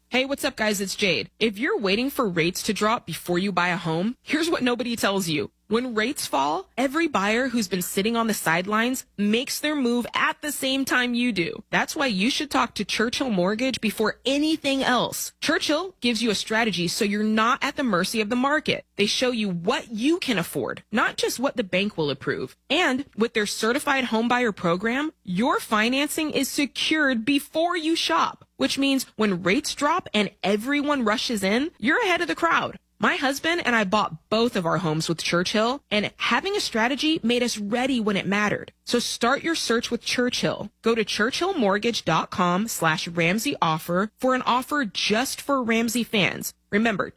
Hey, what's up, guys? It's Jade. If you're waiting for rates to drop before you buy a home, here's what nobody tells you. When rates fall, every buyer who's been sitting on the sidelines makes their move at the same time you do. That's why you should talk to Churchill Mortgage before anything else. Churchill gives you a strategy so you're not at the mercy of the market. They show you what you can afford, not just what the bank will approve. And with their certified homebuyer program, your financing is secured before you shop, which means when rates drop and everyone rushes in, you're ahead of the crowd. My husband and I bought both of our homes with Churchill, and having a strategy made us ready when it mattered. So start your search with Churchill. Go to churchillmortgage.com/Ramsey offer for an offer just for Ramsey fans. Remember,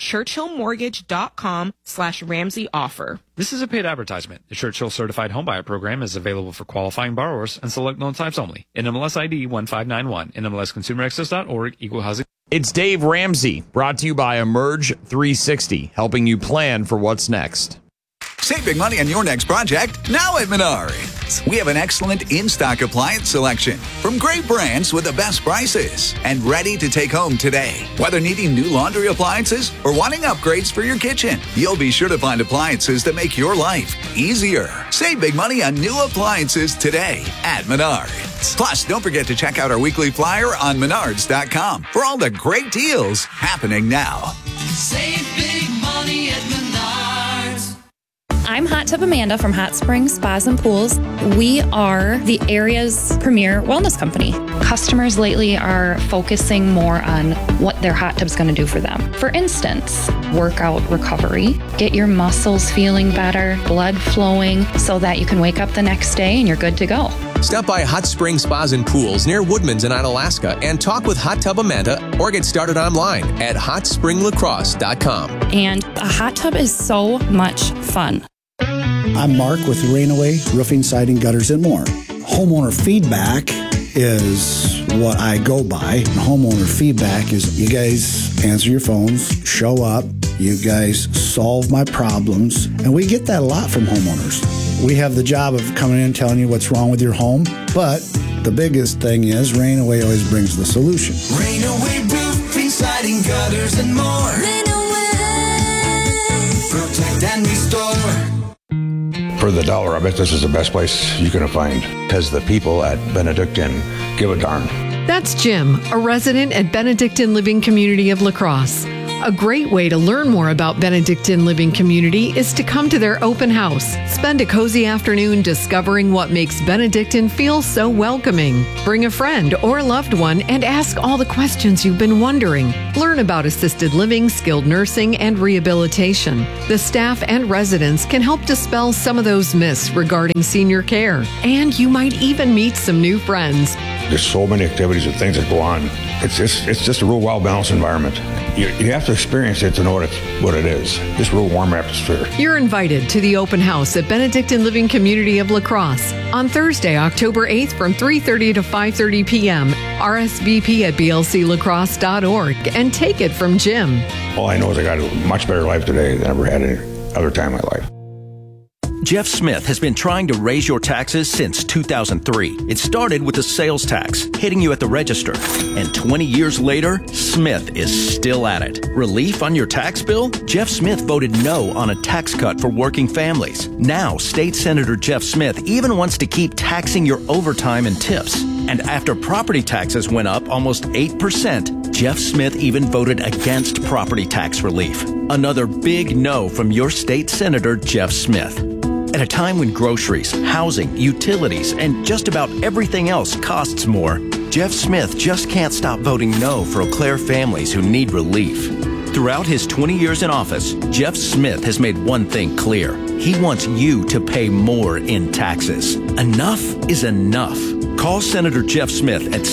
churchillmortgage.com/Ramsey offer. This is a paid advertisement. The Churchill Certified Homebuyer Program is available for qualifying borrowers and select loan types only. NMLS ID 1591. NMLSConsumerAccess.org. Equal housing. It's Dave Ramsey, brought to you by Emerge 360, helping you plan for what's next. Save big money on your next project now at Menards. We have an excellent in-stock appliance selection from great brands with the best prices and ready to take home today. Whether needing new laundry appliances or wanting upgrades for your kitchen, you'll be sure to find appliances that make your life easier. Save big money on new appliances today at Menards. Plus, don't forget to check out our weekly flyer on Menards.com for all the great deals happening now. Save big money at Menards. I'm Hot Tub Amanda from Hot Springs Spas and Pools. We are the area's premier wellness company. Customers lately are focusing more on what their hot tub's going to do for them. For instance, workout recovery, get your muscles feeling better, blood flowing, so that you can wake up the next day and you're good to go. Stop by Hot Springs Spas and Pools near Woodman's in Onalaska and talk with Hot Tub Amanda or get started online at hotspringlacrosse.com. And a hot tub is so much fun. I'm Mark with Rainaway Roofing, Siding, Gutters, and more. Homeowner feedback is what I go by. Homeowner feedback is you guys answer your phones, show up, you guys solve my problems, and we get that a lot from homeowners. We have the job of coming in and telling you what's wrong with your home, but the biggest thing is Rainaway always brings the solution. Rainaway Roofing, Siding, Gutters, and more. Rainaway. Protect and restore. For the dollar, I bet this is the best place you can find, because the people at Benedictine give a darn. That's Jim, a resident at Benedictine Living Community of La Crosse. A great way to learn more about Benedictine Living Community is to come to their open house. Spend a cozy afternoon discovering what makes Benedictine feel so welcoming. Bring a friend or loved one and ask all the questions you've been wondering. Learn about assisted living, skilled nursing, and rehabilitation. The staff and residents can help dispel some of those myths regarding senior care. And you might even meet some new friends. There's so many activities and things that go on. It's just a real well-balanced environment. You have to experience it to know what it is. Just real warm atmosphere. You're invited to the open house at Benedictine Living Community of La Crosse on Thursday, October 8th from 3:30 to 5:30 p.m. RSVP at blclacrosse.org and take it from Jim. All I know is I got a much better life today than I ever had any other time in my life. Jeff Smith has been trying to raise your taxes since 2003. It started with the sales tax, hitting you at the register. And 20 years later, Smith is still at it. Relief on your tax bill? Jeff Smith voted no on a tax cut for working families. Now, State Senator Jeff Smith even wants to keep taxing your overtime and tips. And after property taxes went up almost 8%, Jeff Smith even voted against property tax relief. Another big no from your state senator, Jeff Smith. At a time when groceries, housing, utilities, and just about everything else costs more, Jeff Smith just can't stop voting no for Eau Claire families who need relief. Throughout his 20 years in office, Jeff Smith has made one thing clear. He wants you to pay more in taxes. Enough is enough. Call Senator Jeff Smith at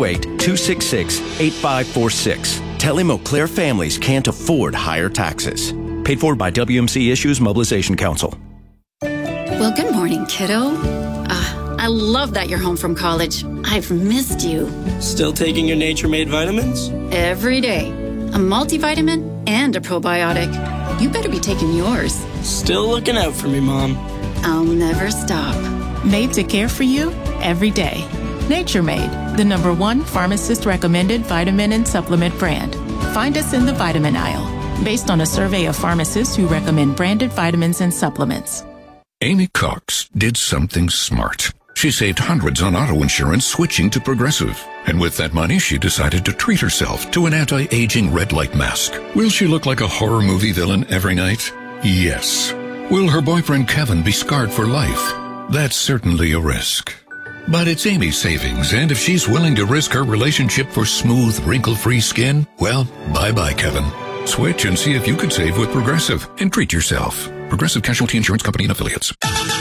608-266-8546. Tell him Eau Claire families can't afford higher taxes. Paid for by WMC Issues Mobilization Council. Well, good morning, kiddo. I love that you're home from college. I've missed you. Still taking your Nature-Made vitamins? Every day. A multivitamin and a probiotic. You better be taking yours. Still looking out for me, Mom. I'll never stop. Made to care for you every day. Nature-Made, the #1 pharmacist-recommended vitamin and supplement brand. find us in the vitamin aisle, based on a survey of pharmacists who recommend branded vitamins and supplements. Amy Cox did something smart. She saved hundreds on auto insurance switching to Progressive. And with that money, she decided to treat herself to an anti-aging red light mask. Will she look like a horror movie villain every night? Yes. Will her boyfriend Kevin be scarred for life? That's certainly a risk. But it's Amy's savings, and if she's willing to risk her relationship for smooth, wrinkle-free skin, well, bye-bye, Kevin. Switch and see if you could save with Progressive and treat yourself. Progressive Casualty Insurance Company and Affiliates.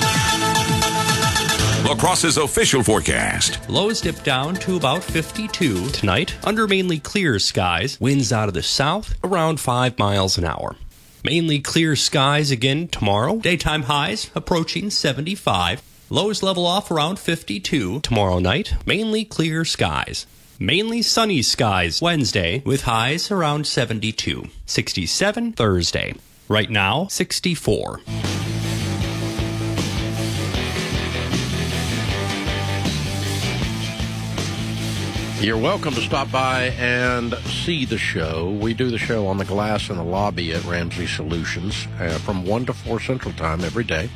La Crosse's official forecast. Lows dip down to about 52 tonight under mainly clear skies. Winds out of the south around 5 miles an hour. Mainly clear skies again tomorrow. Daytime highs approaching 75. Lows level off around 52 tomorrow night. Mainly clear skies. Mainly sunny skies Wednesday with highs around 72. 67 Thursday. Right now, 64. You're welcome to stop by and see the show. We do the show on the glass in the lobby at Ramsey Solutions from 1 to 4 Central Time every day.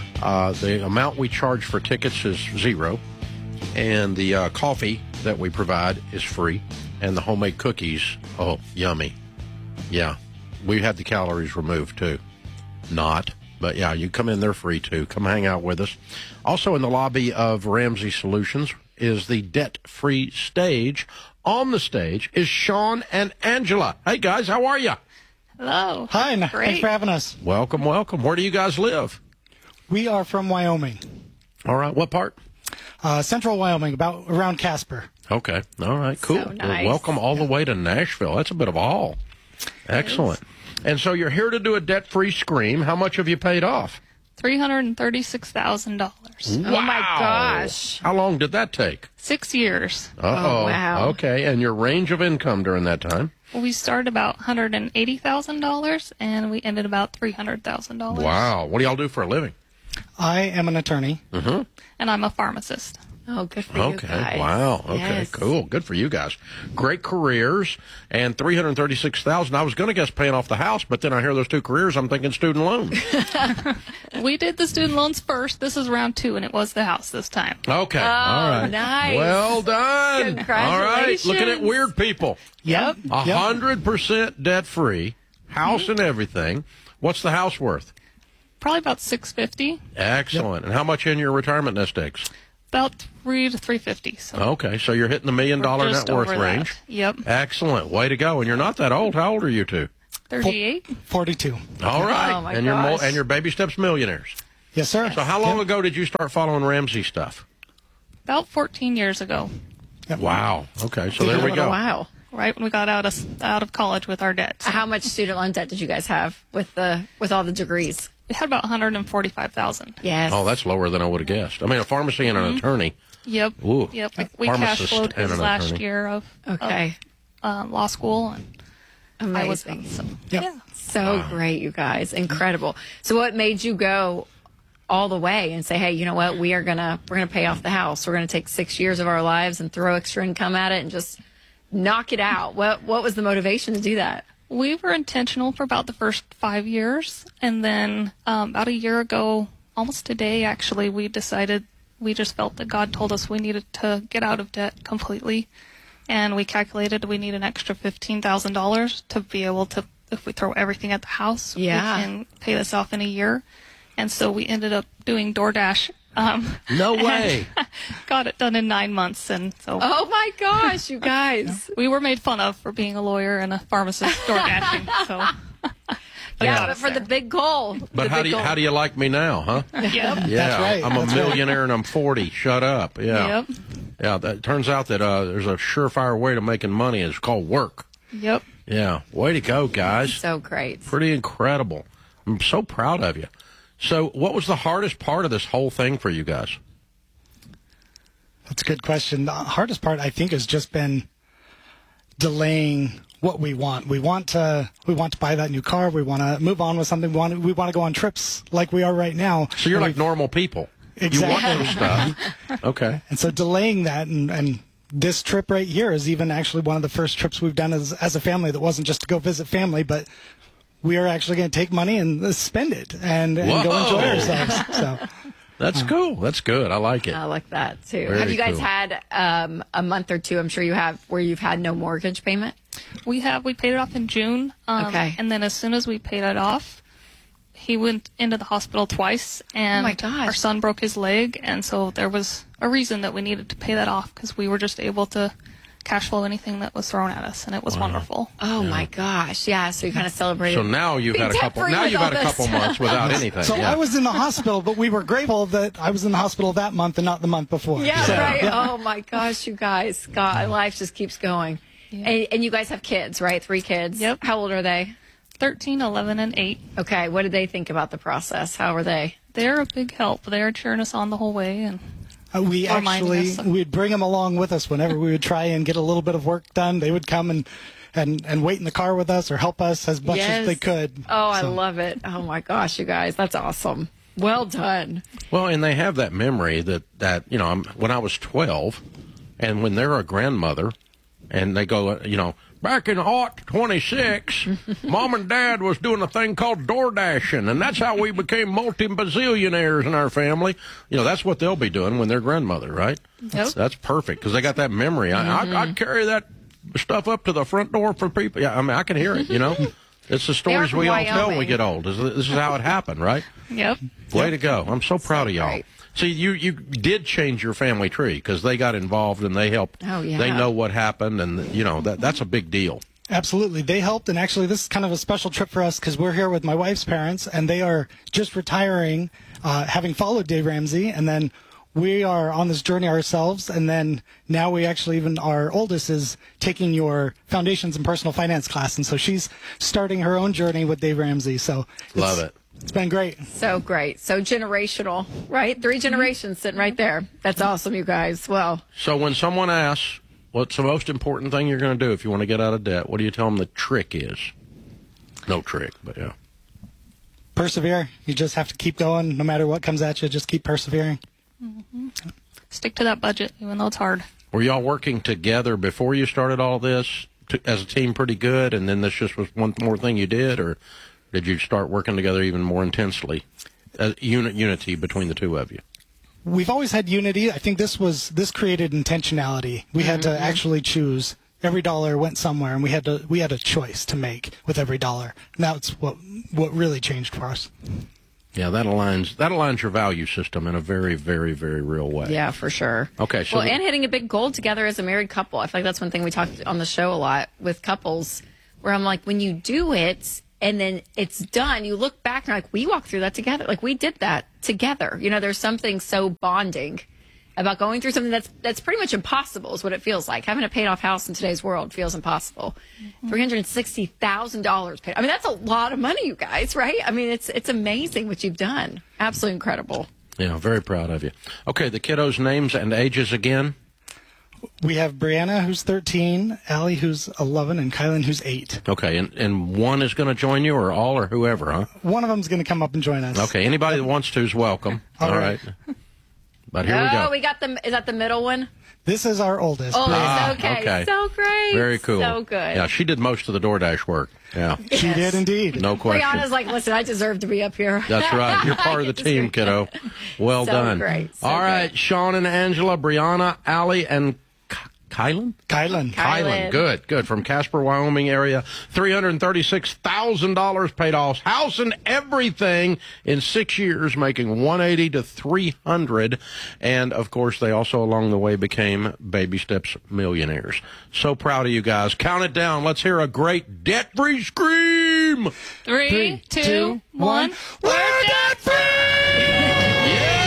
The amount we charge for tickets is $0, and the coffee that we provide is free, and the homemade cookies, oh, yummy. Yeah, we had the calories removed, too. Not, but yeah, you come in, they're free, too. Come hang out with us. Also in the lobby of Ramsey Solutions is the debt-free stage. On the stage is Sean and Angela. Hey, guys, how are you? Hello. Hi, Great. Thanks for having us. Welcome, welcome. Where do you guys live? We are from Wyoming. All right, what part? Central Wyoming, about around Casper. Okay, all right, cool. So nice. Well, welcome all the way to Nashville. That's a bit of a haul. Excellent. And so you're here to do a debt-free scream. How much have you paid off? $336,000. Wow. Oh my gosh. How long did that take? 6 years. Uh-oh. Oh, wow. Okay, and your range of income during that time? We started about $180,000 and we ended about $300,000. Wow. What do y'all do for a living? I am an attorney. Mm-hmm. And I'm a pharmacist. Oh, good for you guys. Okay, wow. Okay, Yes. cool. Good for you guys. Great careers, and $336,000. I was going to guess paying off the house, but then I hear those two careers, I'm thinking student loans. We did the student loans first. This is round 2, and it was the house this time. Okay, Oh, all right. nice. Well done. Congratulations. All right, looking at weird people. Yep. 100% debt-free, house and everything. What's the house worth? Probably about $650. Excellent. And how much in your retirement nest eggs? About $300 to $350. So Okay, so you're hitting the $1 million we're net just worth over that. range. Yep. Excellent. Way to go. And you're not that old. How old are you two? 38. 42. All right. Oh, my and gosh. and your baby steps millionaires. Yes, sir. So how long ago did you start following Ramsey stuff? About 14 years ago. Wow. Okay, so there we go. Wow. Right when we got out of college with our debt. How much student loan debt did you guys have with all the degrees? We had about $145,000. Yes. Oh, that's lower than I would have guessed. I mean, a pharmacy and an attorney. Yep. Ooh, Yep. a We cash pharmacist flowed and his an last attorney. year of law school, and Amazing. yeah. So great, you guys. Incredible. So what made you go all the way and say, hey, you know what? We're gonna pay off the house. We're gonna take 6 years of our lives and throw extra income at it and just knock it out. What was the motivation to do that? We were intentional for about the first 5 years, and then about a year ago, almost today actually, we decided we just felt that God told us we needed to get out of debt completely, and we calculated we need an extra $15,000 to be able to, if we throw everything at the house, Yeah. we can pay this off in a year. And so we ended up doing DoorDash. No way. Got it done in 9 months, and so. Oh my gosh, you guys! We were made fun of for being a lawyer and a pharmacist door dashing. So. Yeah, but for the big goal. But how do you like me now, huh? Yep. Yeah, That's right. I'm a That's right. millionaire and I'm 40. Shut up. Yeah. Yep. Yeah, that turns out that there's a surefire way to making money. It's called work. Yep. Yeah. Way to go, guys. So great. Pretty incredible. I'm so proud of you. So what was the hardest part of this whole thing for you guys? That's a good question. The hardest part, I think, has just been delaying what we want. We want to buy that new car. We want to move on with something. We want to go on trips like we are right now. So you're like normal people. Exactly. You want new stuff. Okay. And so delaying that and this trip right here is even actually one of the first trips we've done as a family that wasn't just to go visit family, but we are actually going to take money and spend it and go enjoy ourselves. So that's cool. That's good. I like it. I like that too. Very have you guys cool. had a month or two? I'm sure you have, where you've had no mortgage payment. We paid it off in June. Okay. And then as soon as we paid it off, he went into the hospital twice, and Oh my gosh. our son broke his leg, and so there was a reason that we needed to pay that off, because we were just able to cash flow anything that was thrown at us, and it was wonderful. Oh my gosh. Yeah. So you kind of celebrated. So now you've had a couple. debt-free Now with you've had all a this couple months without anything. So yeah. I was in the hospital, but we were grateful that I was in the hospital that month and not the month before. Yeah, So, right. yeah. Oh my gosh, you guys. God, life just keeps going. And you guys have kids, right? 3 kids. Yep. How old are they? 13, 11, and 8. Okay. What did they think about the process? How are they? They're a big help. They're cheering us on the whole way, and We reminding us. we'd bring them along with us whenever we would try and get a little bit of work done. They would come and wait in the car with us or help us as much as they could. Oh, I love it. Oh my gosh, you guys. That's awesome. Well done. Well, and they have that memory that when I was 12, and when they're a grandmother, and they go, back in Hot 26, Mom and Dad was doing a thing called door dashing, and that's how we became multi-bazillionaires in our family. That's what they'll be doing when they're grandmother, right? Yep. That's perfect, because they got that memory. I'd carry that stuff up to the front door for people. Yeah, I mean, I can hear it, It's the stories from we all tell when we Wyoming. get old. This is how it happened, right? Yep. Way to go. I'm so proud of y'all. great. See, you did change your family tree because they got involved and they helped. Oh, yeah. They know what happened, and, that's a big deal. Absolutely. They helped, and actually this is kind of a special trip for us because we're here with my wife's parents, and they are just retiring, having followed Dave Ramsey, and then we are on this journey ourselves, and then now we actually, even our oldest is taking your Foundations in Personal Finance class, and so she's starting her own journey with Dave Ramsey. So Love it. It's been great. So great. So generational, right? 3 generations sitting right there. That's awesome, you guys. Well, So when someone asks, what's the most important thing you're going to do if you want to get out of debt, what do you tell them the trick is? No trick, but yeah. Persevere. You just have to keep going no matter what comes at you. Just keep persevering. Stick to that budget, even though it's hard. Were y'all working together before you started all this as a team pretty good, and then this just was one more thing you did, or did you start working together even more intensely? Unity between the two of you. We've always had unity. I think this created intentionality. We had to actually choose. Every dollar went somewhere, and we had a choice to make with every dollar. And that's what really changed for us. Yeah, that aligns your value system in a very, very, very real way. yeah, for sure. Okay, so Well, and hitting a big goal together as a married couple. I feel like that's one thing we talked on the show a lot with couples, where I'm like, when you do it and then it's done, you look back and you're like, we walked through that together. Like, we did that together. There's something so bonding about going through something that's pretty much impossible is what it feels like. Having a paid off house in today's world feels impossible. $360,000 paid. I mean, that's a lot of money, you guys, right? I mean, it's amazing what you've done. Absolutely incredible. Yeah, very proud of you. Okay, the kiddos' names and ages again. We have Brianna, who's 13, Allie, who's 11, and Kylan, who's 8. Okay, and one is going to join you, or all, or whoever, huh? One of them's going to come up and join us. Okay, anybody that wants to is welcome. All All right. right. But here we go. We got is that the middle one? This is our oldest. Okay. So great. Very cool. So good. Yeah, she did most of the DoorDash work. Yeah. She did indeed. No question. Brianna's like, listen, I deserve to be up here. That's right. You're part of the team, kiddo. Well So done. great. So All right, Sean and Angela, Brianna, Allie, and Kylan? Kylan. Good. From Casper, Wyoming area. $336,000 paid off. House and everything in 6 years, making $180 to $300. And, of course, they also along the way became baby steps millionaires. So proud of you guys. Count it down. Let's hear a great debt-free scream. 3, 2, 1. We're debt-free! Yeah!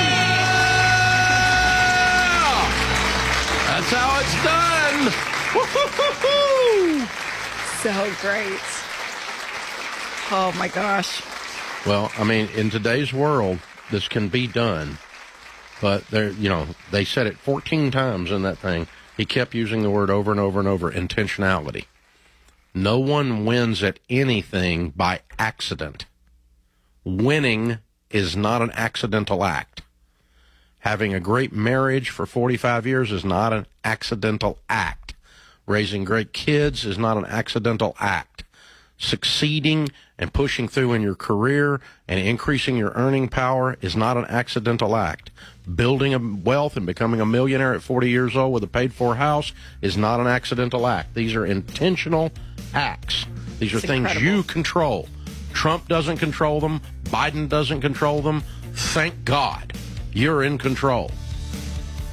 That's how it's done. Woo-hoo-hoo-hoo! So great. Oh my gosh. Well, I mean, in today's world, this can be done, but they said it 14 times in that thing. He kept using the word over and over and over, intentionality. No one wins at anything by accident. Winning is not an accidental act. Having a great marriage for 45 years is not an accidental act. Raising great kids is not an accidental act. Succeeding and pushing through in your career and increasing your earning power is not an accidental act. Building a wealth and becoming a millionaire at 40 years old with a paid-for house is not an accidental act. These are intentional acts. These are things you control. Trump doesn't control them. Biden doesn't control them. Thank God you're in control.